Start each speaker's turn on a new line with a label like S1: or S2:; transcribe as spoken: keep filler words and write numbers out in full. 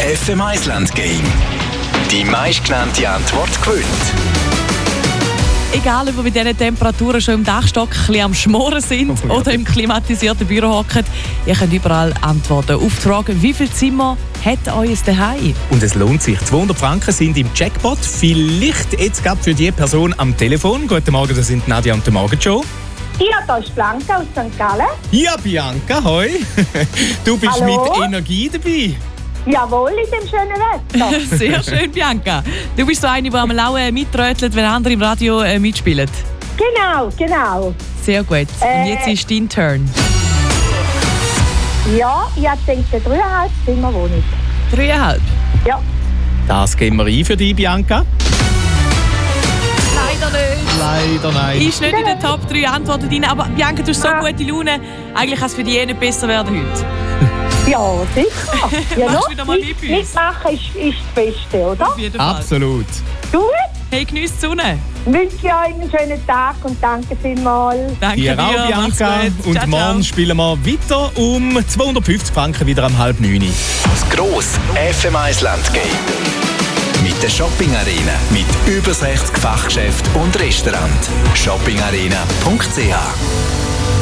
S1: F M eins Land Game. Die meistgenannte Antwort gewinnt.
S2: Egal, ob wir bei diesen Temperaturen schon im Dachstock ein bisschen am Schmoren sind oh, oder im klimatisierten Büro hocken, ihr könnt überall antworten auf die Frage, wie viele Zimmer hat euer Zuhause?
S3: Und es lohnt sich. zweihundert Franken sind im Jackpot. Vielleicht jetzt gerade für die Person am Telefon. Guten Morgen, das sind Nadia und der Morgenshow.
S4: Ja, da ist Blanca aus Sankt Gallen.
S3: Ja, Bianca, hoi. Du bist
S4: Hallo?
S3: mit Energie dabei.
S4: Jawohl, in dem schönen Wetter.
S2: Sehr schön, Bianca. Du bist so eine, die am Lauen mitrötelt, wenn andere im Radio äh, mitspielen.
S4: Genau, genau.
S2: Sehr gut.
S4: Äh,
S2: Und jetzt ist dein Turn.
S4: Ja, ich denke, dreieinhalb Zimmer Wohnung.
S2: Dreieinhalb?
S4: Ja.
S3: Das gehen wir ein für dich, Bianca.
S2: Leider nicht.
S3: Leider nein.
S2: Ist nicht in den Top drei Antworten drin, aber Bianca, du hast so
S4: Ah.
S2: gute Laune. Eigentlich kann es für dich eh nicht besser werden heute.
S4: Ja, sicher. Ja,
S2: Machst
S4: no?
S2: wieder mal
S4: Mit,
S2: mit bei uns.
S4: mitmachen ist, ist das Beste, oder?
S2: Auf jeden Fall.
S3: Absolut.
S4: Gut.
S2: Hey, geniesst die Sonne.
S4: Wünsche ich euch einen schönen Tag und danke vielmals.
S2: Danke
S3: Dir
S2: dir,
S3: auch,
S2: mach's
S3: Bianca.
S2: gut.
S3: Und
S2: Ciao,
S3: morgen
S2: ciao.
S3: spielen wir weiter um zweihundertfünfzig Franken wieder um halb neun.
S1: Das grosse F M eins Land Game. Mit der Shopping Arena. Mit über sechzig Fachgeschäften und Restaurants. shopping arena punkt c h